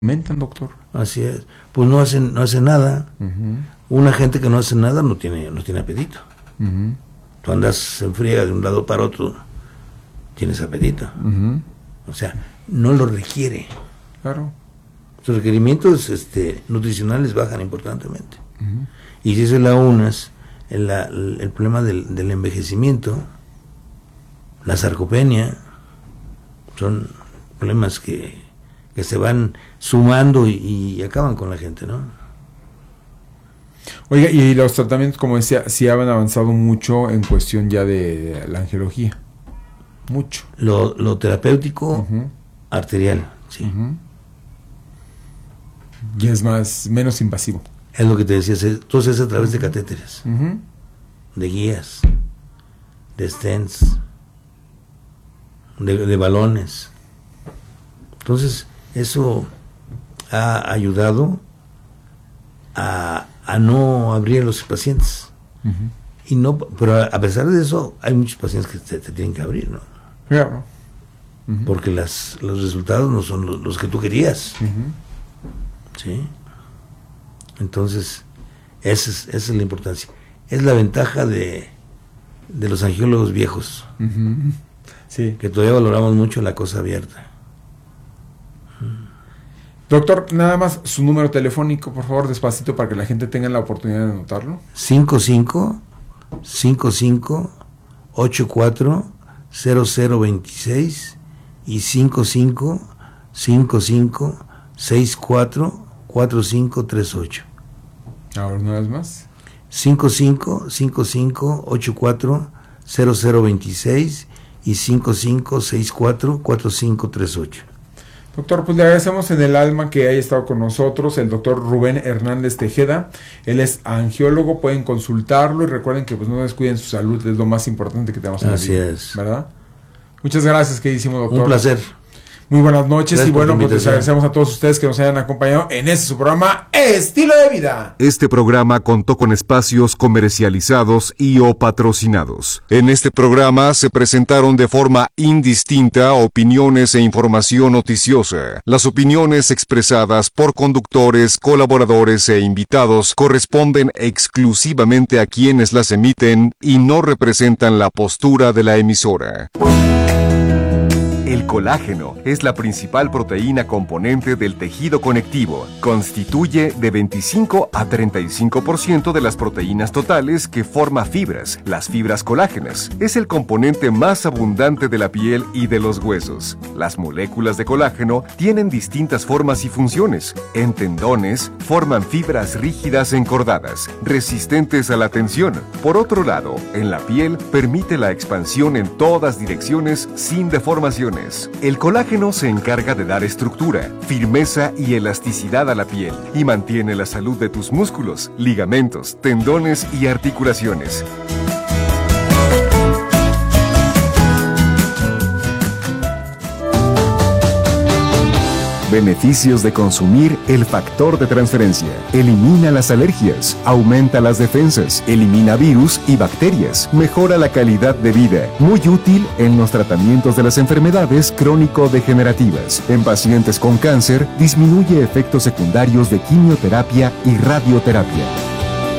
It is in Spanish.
Mentan, doctor. Así es. Pues no hacen nada. Una gente que no hace nada no tiene apetito. Tú andas en friega de un lado para otro, tienes apetito. O sea, no lo requiere. Claro. Sus requerimientos nutricionales bajan importantemente. Y si eso le aunas el problema del envejecimiento, la sarcopenia, son problemas que se van sumando y acaban con la gente, ¿no? Oiga, y los tratamientos, como decía, sí han avanzado mucho en cuestión ya de la angiología. Mucho. Lo terapéutico arterial, sí. Y es menos invasivo. Es lo que te decía, entonces a través de catéteres, de guías, de stents, de balones. Entonces, eso ha ayudado a no abrir a los pacientes. Y no, pero a pesar de eso, hay muchos pacientes que te tienen que abrir, ¿no? Claro. Porque los resultados no son los que tú querías. ¿Sí? Entonces, esa es la importancia. Es la ventaja de los angiólogos viejos. Sí. Que todavía valoramos mucho la cosa abierta. Doctor, nada más su número telefónico, por favor, despacito, para que la gente tenga la oportunidad de anotarlo. 55-55-84-0026 y 55-55-64-4538. Ahora, una vez más. 55-55-84-0026 y 55-64-4538. Doctor, pues le agradecemos en el alma que haya estado con nosotros el doctor Rubén Hernández Tejeda. Él es angiólogo, pueden consultarlo y recuerden que pues no descuiden su salud, es lo más importante que tenemos en la vida. Así es. ¿Verdad? Muchas gracias, queridísimo doctor. Un placer. Muy buenas noches. Gracias y bueno, pues les invitación. agradecemos a todos ustedes que nos hayan acompañado en este su programa Estilo de Vida. Este programa contó con espacios comercializados y o patrocinados. En este programa se presentaron de forma indistinta opiniones e información noticiosa. Las opiniones expresadas por conductores, colaboradores e invitados corresponden exclusivamente a quienes las emiten y no representan la postura de la emisora. El colágeno es la principal proteína componente del tejido conectivo. Constituye de 25 a 35% de las proteínas totales que forma fibras, las fibras colágenas. Es el componente más abundante de la piel y de los huesos. Las moléculas de colágeno tienen distintas formas y funciones. En tendones, forman fibras rígidas encordadas, resistentes a la tensión. Por otro lado, en la piel permite la expansión en todas direcciones sin deformaciones. El colágeno se encarga de dar estructura, firmeza y elasticidad a la piel y mantiene la salud de tus músculos, ligamentos, tendones y articulaciones. Beneficios de consumir el factor de transferencia. Elimina las alergias, aumenta las defensas, elimina virus y bacterias, mejora la calidad de vida. Muy útil en los tratamientos de las enfermedades crónico-degenerativas. En pacientes con cáncer, disminuye efectos secundarios de quimioterapia y radioterapia.